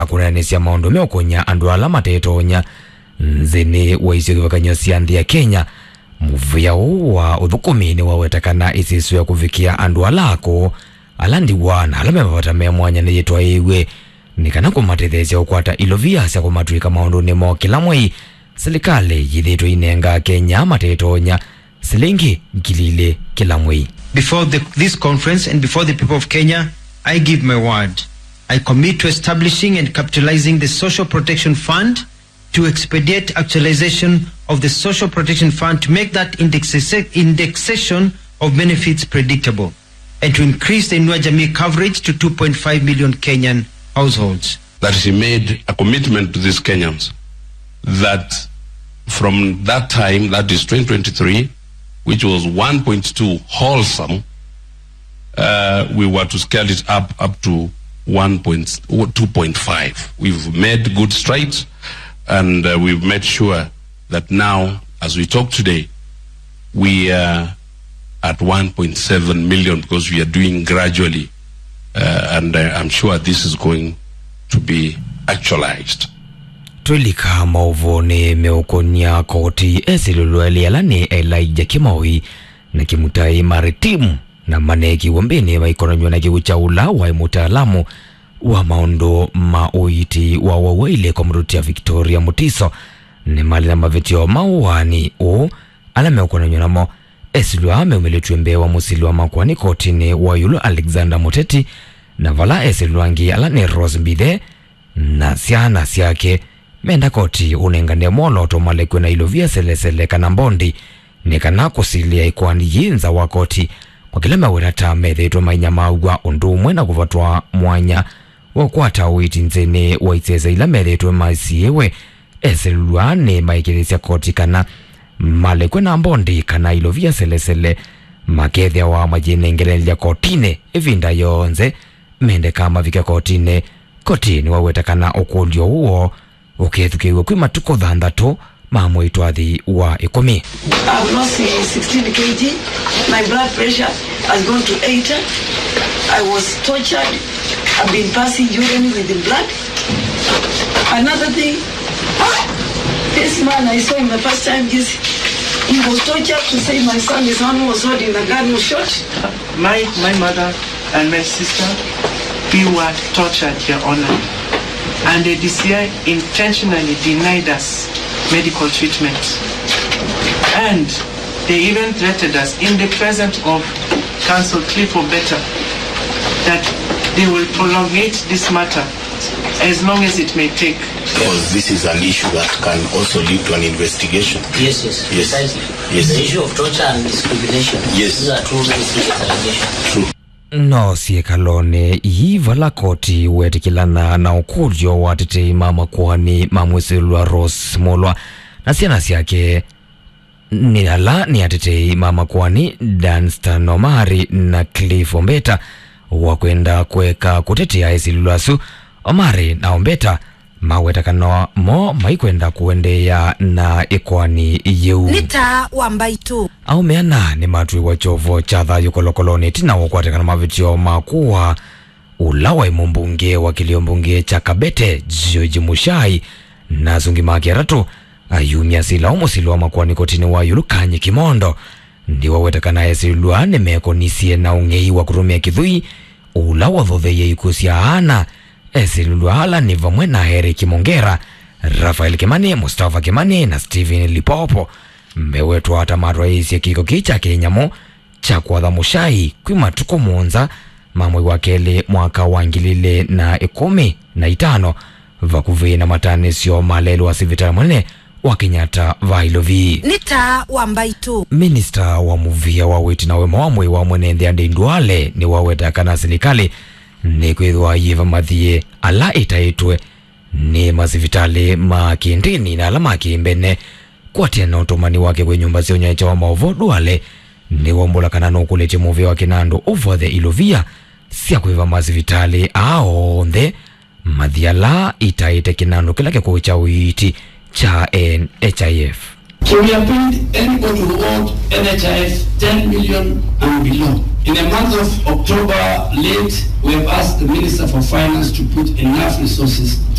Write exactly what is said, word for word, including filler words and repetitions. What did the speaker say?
akunanisya maundu meokonya andu ala matetonya nzini wa isio kivakanywa sianthi ya Kenya. Muvia wa uthukumi ni wawetakana isisu ya kufikia andu alako alandi wana alame mapata mea mwanya ni yitwa iwe nikana kumatethesya ukwata ilovia sya kumatuika maundu ni mo kila mwai serikali yithitu inenga Kenya matetonya silingi ngilile kila mwai. Before the, this conference and before the people of Kenya, I give my word. I commit to establishing and capitalizing the Social Protection Fund, to expedite actualization of the Social Protection Fund, to make that indexa indexation of benefits predictable, and to increase the Inua Jamii coverage to two point five million Kenyan households. That he made a commitment to these Kenyans that from that time, that is twenty twenty-three, which was one point two wholesome, uh, we were to scale it up up to two point five. We've made good strides, and uh, we've made sure that now, as we talk today, we are at one point seven million because we are doing gradually, uh, and uh, I'm sure this is going to be actualized. Tulika mauvoni meukonya koti esilulueli alani Elijah Kimaui na kimutai maritimu na maneki wambini maikononywa na kiuchaula wa mutaalamu wa maondo mauiti wa wawele kwa mrutia Victoria Mutiso ni mali na mavitio mauwani o alame ukononywa na mo esilua ame umeletwembe wa musili wa makwani kotini wa yulu Alexander Muteti na vala esiluangi alani Rose Mbithe na siana siake menda koti unengane molo tomalekwe na ilovia selesele kanambondi ni kana kusilia ikwani yinza wa koti kwa kila mawira tamethe itwa mainyama ugwa undu mwena kuvatwa mwanya wakwata uiti nzene wa iteze ila methe itwa maisiewe eseluane maikirisya koti kana malekwe na mbondi kana ilovia selesele makethia wa majine ngerelia kotine evinda yonze mende kama vika kotine kotini waweta kana okulio uo ukethukiwe kwi matuko thanthatu mamwe itwathi wa ikumi. I've lost sixteen kilograms. My blood pressure has gone to eighty. I was tortured. I've been passing urine with the blood. Another thing, this man I saw him the first time, this, he was tortured to say my son, his son was holding the gun, was shot. My, my mother and my sister, we were tortured, Your Honor. And the D C I intentionally denied us medical treatment. And they even threatened us in the presence of Counsel Cliff Obeta that they will prolongate this matter as long as it may take. Because this is an issue that can also lead to an investigation. Yes, yes, yes. precisely. Yes. The issue of torture and discrimination. Yes. These are two very serious allegations. True. No siye kalone yiva la koti wetikilana na ukulyo watete mama kwani mamwesilwa Rose Molwa na siana siyake ni ala ni atete mama kwani Danstan Omari na Cliff Ombeta wakwenda kweka kutetea esilulasu Omari na Ombeta mawetakano mo maikwenda kuendea na ikwani yeu nita wambaitu au meana ni matui wa chovo chatha yukolokoloni tina wakwatekana mavitio makuwa ulawa imumbunge wa kiliombunge cha Kabete George Mushai na zungi makieratu ayumia sila umusilo wa makwani kotini wa yulukanyi Kimondo ndiwa wetakana esilua nemeko nisie na ungei wa kurumia kithui ulawa dhotheye ikusia ana esilua hala ni vamwe na Heri Kimongera, Rafael Kimani, Mustafa Kimani na Steven Lipopo mewetwa hata marwaisi ya kiko kicha Kenyamo cha kwa Mushai kwi matuko monza mamwe wakele mwaka wangilile na ikumi na itano vakuvi na matanisio malelo wa sivitara mwene wa Kenyatta vailovi nita wambaitu. Minister wa muvia wa witi na wema wamwe wa mwenende ande Nduale ni waweta kana serikali ni kwithwa yiva mathie ala itaitwe ni mazivitali ma kindini na alama kimbene kwa tena utomani wake kwe nyumba sio nyacha wa maovo Duale ni wambula kanano ukulete muvia wa kinando over the ilovia siya kuiva mazivitali aonde madhiala itaite kinando kilake kucha uiti cha N H I F. So we have paid anybody who owed N H I F ten million and below. In the month of October late, we have asked the Minister for Finance to put enough resources